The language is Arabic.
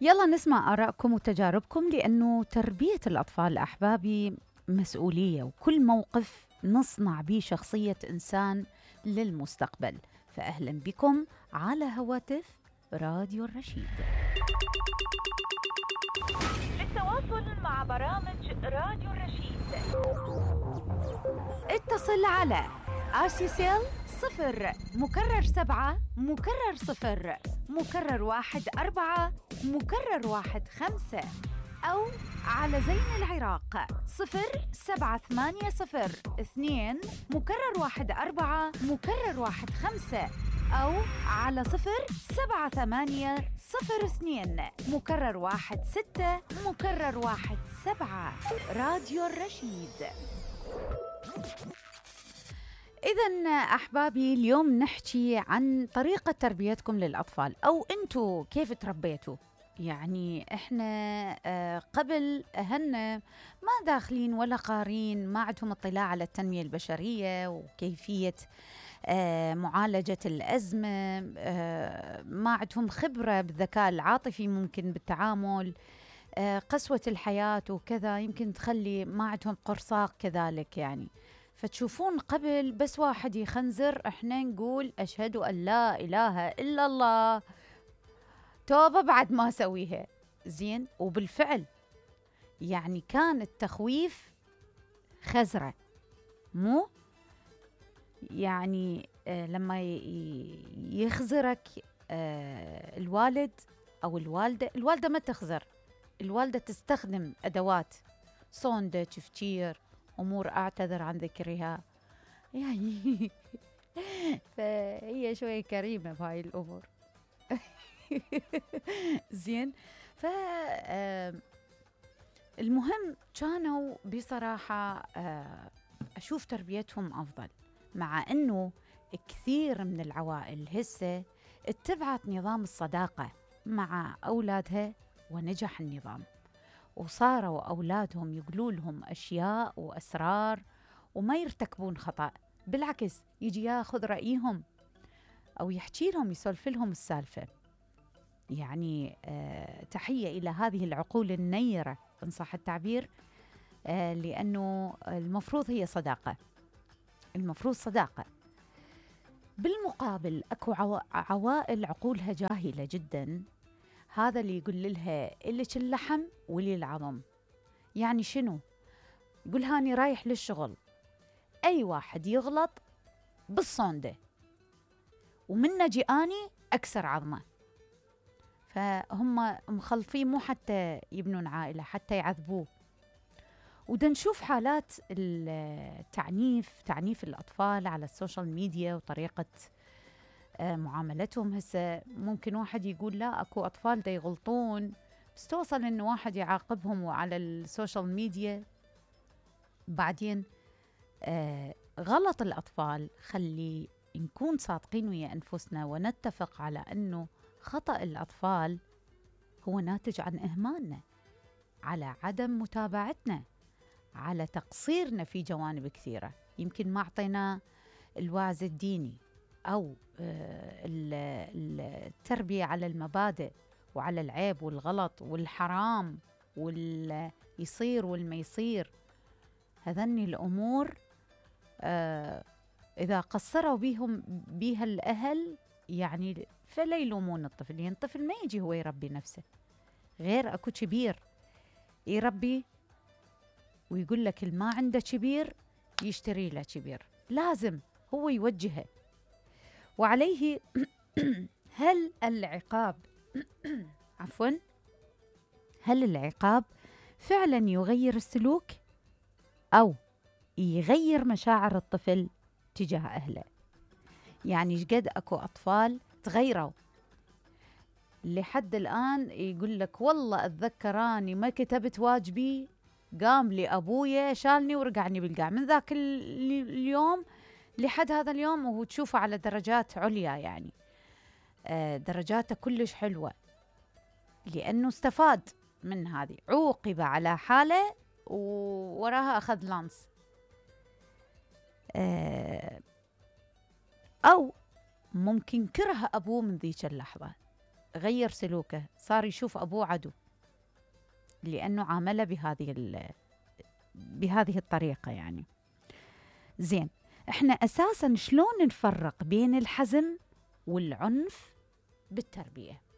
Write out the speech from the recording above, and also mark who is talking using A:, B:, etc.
A: يلا نسمع آرائكم وتجاربكم، لأنه تربية الأطفال أحبابي مسؤولية، وكل موقف نصنع به شخصية إنسان للمستقبل. فأهلا بكم على هواتف راديو الرشيد. للتواصل مع برامج راديو الرشيد اتصل على RCCL 0 مكرر 7 مكرر 0 مكرر 1 4 مكرر 1 5 أو على زين العراق 07802 مكرر 1 4 مكرر 1 5 أو على 07802 مكرر 1 6 مكرر 1 7. راديو الرشيد. إذن أحبابي، اليوم نحكي عن طريقة تربيتكم للأطفال، أو أنتوا كيف تربيتوا. يعني إحنا قبل أهلنا ما داخلين ولا قارين، ما عندهم اطلاع على التنمية البشرية وكيفية معالجة الأزمة، ما عندهم خبرة بالذكاء العاطفي، ممكن بالتعامل، قسوة الحياة وكذا يمكن تخلي ما عندهم قرصاق كذلك يعني. فتشوفون قبل بس واحد يخنزر احنا نقول أشهد أن لا إله إلا الله، توبة بعد ما سويها زين. وبالفعل يعني كان التخويف خزرة، مو يعني لما يخزرك الوالد أو الوالدة ما تخزر، الوالدة تستخدم أدوات صندة، تفكير، أمور أعتذر عن ذكرها يعني فهي شوية كريمة بهاي الأمور زين. المهم كانوا بصراحة أشوف تربيتهم أفضل، مع أنه كثير من العوائل هسه اتبعت نظام الصداقة مع أولادها ونجح النظام، وصاروا أولادهم يقولوا لهم أشياء وأسرار وما يرتكبون خطأ، بالعكس يجي ياخذ رأيهم أو يحكي لهم، يسولف لهم السالفة. يعني تحية إلى هذه العقول النيرة إن صح التعبير، لأنه المفروض هي صداقة، المفروض صداقة. بالمقابل أكو عوائل عقولها جاهلة جدا، هذا اللي يقول لها إلك اللحم ولي العظم. يعني شنو؟ يقول هاني رايح للشغل، أي واحد يغلط بالصندة ومن جئاني أكسر عظمه. فهم مخلفين مو حتى يبنون عائلة، حتى يعذبوه. ودا نشوف حالات تعنيف الأطفال على السوشيال ميديا وطريقة معاملتهم. هسه ممكن واحد يقول لا أكو أطفال دا يغلطون، بس توصل إنه واحد يعاقبهم على السوشيال ميديا. بعدين غلط الأطفال خلي نكون صادقين ويا أنفسنا ونتفق على أنه خطأ الأطفال هو ناتج عن إهمالنا، على عدم متابعتنا، على تقصيرنا في جوانب كثيرة. يمكن ما أعطينا الوعظ الديني أو التربية على المبادئ وعلى العيب والغلط والحرام واليصير والما يصير. هذني الأمور إذا قصروا بيها الأهل يعني فلا يلومون الطفل، يعني الطفل ما يجي هو يربي نفسه، غير أكو كبير يربي ويقول لك اللي ما عنده كبير يشتري له كبير، لازم هو يوجهه. وعليه هل العقاب عفوا هل العقاب فعلا يغير السلوك أو يغير مشاعر الطفل تجاه أهله؟ يعني شقد أكو أطفال تغيروا لحد الآن يقول لك والله أتذكر أني ما كتبت واجبي، قام لي أبويا شالني ورقعني بالقاع، من ذاك اليوم لحد هذا اليوم وهو تشوفه على درجات عليا، يعني درجاته كلش حلوة، لأنه استفاد من هذه، عوقب على حالة ووراها أخذ لانس. أو ممكن كره أبوه من ذيك اللحظة، غير سلوكه، صار يشوف أبوه عدو لأنه عامله بهذه الطريقة يعني. زين، احنا أساسا شلون نفرق بين الحزم والعنف بالتربية؟